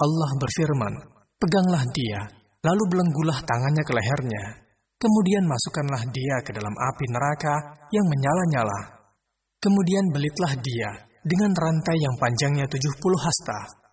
Allah berfirman, "Peganglah dia, lalu belenggulah tangannya ke lehernya. Kemudian masukkanlah dia ke dalam api neraka yang menyala-nyala. Kemudian belitlah dia dengan rantai yang panjangnya 70 hasta.